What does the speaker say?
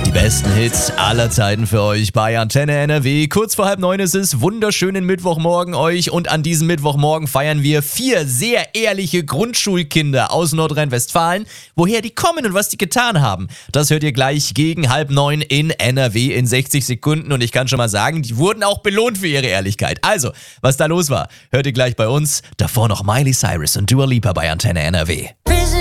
Die besten Hits aller Zeiten für euch bei Antenne NRW. Kurz vor 8:30 ist es. Wunderschönen Mittwochmorgen euch. Und an diesem Mittwochmorgen feiern wir 4 sehr ehrliche Grundschulkinder aus Nordrhein-Westfalen. Woher die kommen und was die getan haben, das hört ihr gleich gegen 8:30 in NRW in 60 Sekunden. Und ich kann schon mal sagen, die wurden auch belohnt für ihre Ehrlichkeit. Also, was da los war, hört ihr gleich bei uns. Davor noch Miley Cyrus und Dua Lipa bei Antenne NRW.